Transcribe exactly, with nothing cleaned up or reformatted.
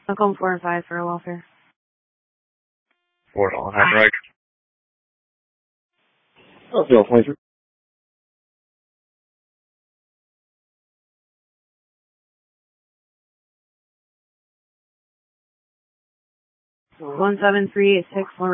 Macomb four and five for a welfare. Fort on Heidenreich. Oh, Bill twenty-three. One seven three eight six.